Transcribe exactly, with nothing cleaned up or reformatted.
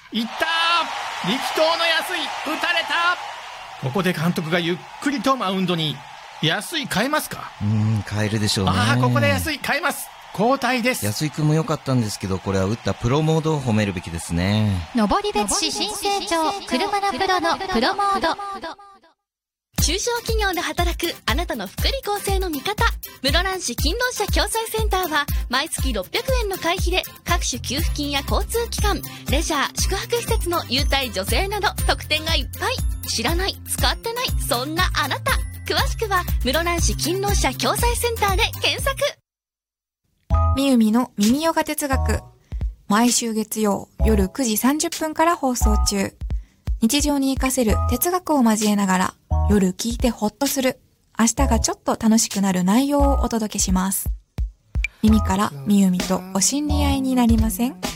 いったー、力投の安井、打たれた。ここで監督がゆっくりとマウンドに。安井変えますか？ うーん、変えるでしょうね。 ああ、ここで安井変えます。交代です。 安井くんも良かったんですけど、これは打ったプロモードを褒めるべきですね。 登別市新成長車のプロのプロモード。 中小企業で働くあなたの福利厚生の味方、室蘭市勤労者共済センターは毎月ろっぴゃくえんの会費で各種給付金や交通機関、レジャー、宿泊施設の優待助成など特典がいっぱい。知らない、使ってない、そんなあなた、詳しくは室蘭市勤労者共済センターで検索。 みゆみの耳ヨガ哲学、毎週月曜夜くじさんじゅっぷんから放送中。日常に活かせる哲学を交えながら、夜聞いてほっとする、明日がちょっと楽しくなる内容をお届けします。耳からみゆみとお心理合いになりません？